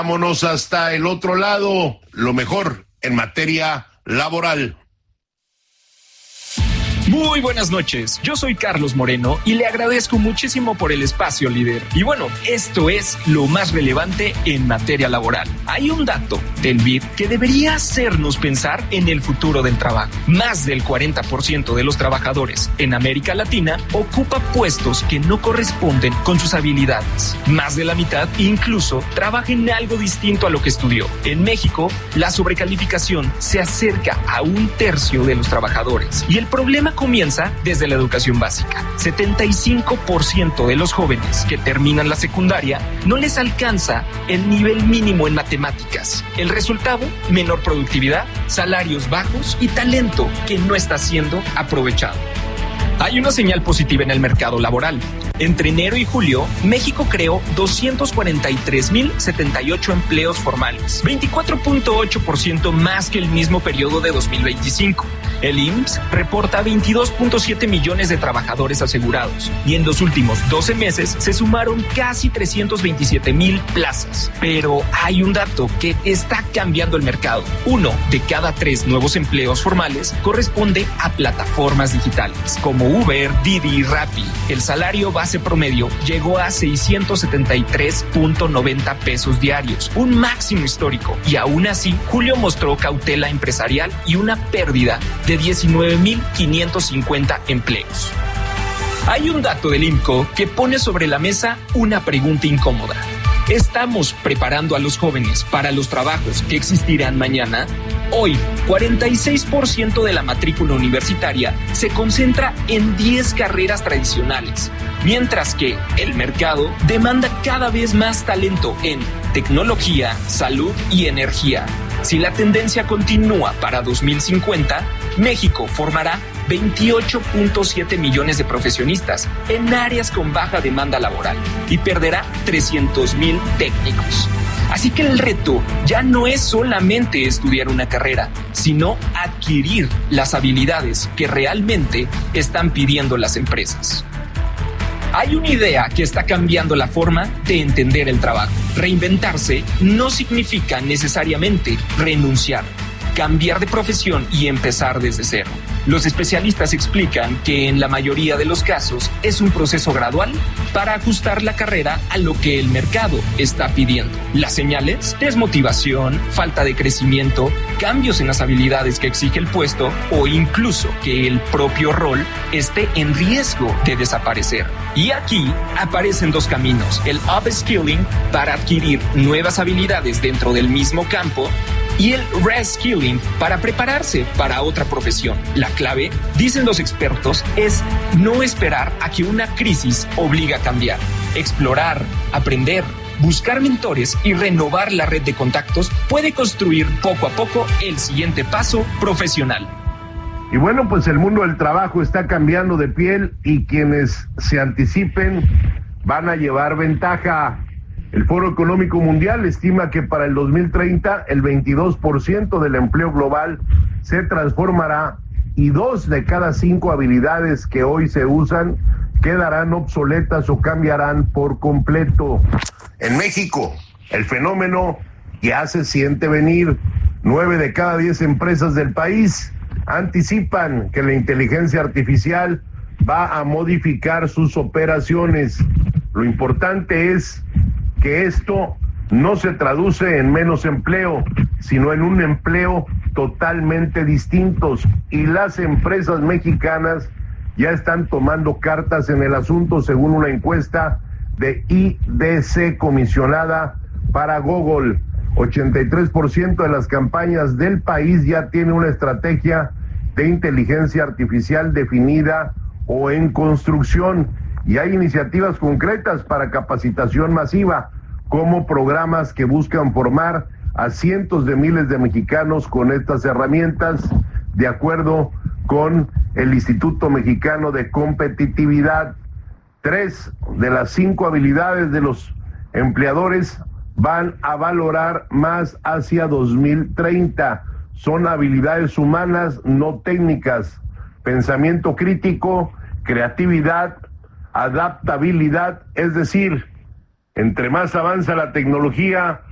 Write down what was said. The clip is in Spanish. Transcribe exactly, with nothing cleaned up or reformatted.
Vámonos hasta el otro lado, lo mejor en materia laboral. Muy buenas noches, yo soy Carlos Moreno y le agradezco muchísimo por el espacio, líder. Y bueno, esto es lo más relevante en materia laboral. Hay un dato del B I D que debería hacernos pensar en el futuro del trabajo. Más del cuarenta por ciento de los trabajadores en América Latina ocupa puestos que no corresponden con sus habilidades. Más de la mitad incluso trabaja en algo distinto a lo que estudió. En México, la sobrecalificación se acerca a un tercio de los trabajadores y el problema comienza desde la educación básica. setenta y cinco por ciento de los jóvenes que terminan la secundaria no les alcanza el nivel mínimo en matemáticas. El resultado, menor productividad, salarios bajos y talento que no está siendo aprovechado. Hay una señal positiva en el mercado laboral. Entre enero y julio, México creó doscientos cuarenta y tres mil setenta y ocho empleos formales, veinticuatro punto ocho por ciento más que el mismo periodo de dos mil veinticinco. El I M S S reporta veintidós punto siete millones de trabajadores asegurados y en los últimos doce meses se sumaron casi trescientos veintisiete mil plazas. Pero hay un dato que está cambiando el mercado. Uno de cada tres nuevos empleos formales corresponde a plataformas digitales como Uber, Didi y Rappi. El salario base promedio llegó a seiscientos setenta y tres punto noventa pesos diarios, un máximo histórico. Y aún así, julio mostró cautela empresarial y una pérdida de diecinueve mil quinientos cincuenta empleos. Hay un dato del I M C O que pone sobre la mesa una pregunta incómoda. ¿Estamos preparando a los jóvenes para los trabajos que existirán mañana? Hoy, cuarenta y seis por ciento de la matrícula universitaria se concentra en diez carreras tradicionales, mientras que el mercado demanda cada vez más talento en tecnología, salud y energía. Si la tendencia continúa para dos mil cincuenta, México formará veintiocho punto siete millones de profesionistas en áreas con baja demanda laboral y perderá trescientos mil técnicos. Así que el reto ya no es solamente estudiar una carrera, sino adquirir las habilidades que realmente están pidiendo las empresas. Hay una idea que está cambiando la forma de entender el trabajo. Reinventarse no significa necesariamente renunciar, cambiar de profesión y empezar desde cero. Los especialistas explican que en la mayoría de los casos es un proceso gradual para ajustar la carrera a lo que el mercado está pidiendo. Las señales: desmotivación, falta de crecimiento, cambios en las habilidades que exige el puesto o incluso que el propio rol esté en riesgo de desaparecer. Y aquí aparecen dos caminos: el upskilling para adquirir nuevas habilidades dentro del mismo campo y el reskilling para prepararse para otra profesión. La clave, dicen los expertos, es no esperar a que una crisis obligue a cambiar. Explorar, aprender, buscar mentores y renovar la red de contactos puede construir poco a poco el siguiente paso profesional. Y bueno, pues el mundo del trabajo está cambiando de piel y quienes se anticipen van a llevar ventaja. El Foro Económico Mundial estima que para el dos mil treinta el veintidós por ciento del empleo global se transformará y dos de cada cinco habilidades que hoy se usan quedarán obsoletas o cambiarán por completo. En México, el fenómeno ya se siente venir. Nueve de cada diez empresas del país anticipan que la inteligencia artificial va a modificar sus operaciones. Lo importante es que esto no se traduce en menos empleo, sino en un empleo totalmente distintos. Y las empresas mexicanas ya están tomando cartas en el asunto, según una encuesta de I D C comisionada para Google. ochenta y tres por ciento de las campañas del país ya tiene una estrategia de inteligencia artificial definida o en construcción. Y hay iniciativas concretas para capacitación masiva, como programas que buscan formar a cientos de miles de mexicanos con estas herramientas, de acuerdo con el Instituto Mexicano de Competitividad. Tres de las cinco habilidades de los empleadores van a valorar más hacia dos mil treinta. Son habilidades humanas, no técnicas: pensamiento crítico, creatividad, adaptabilidad. Es decir, entre más avanza la tecnología,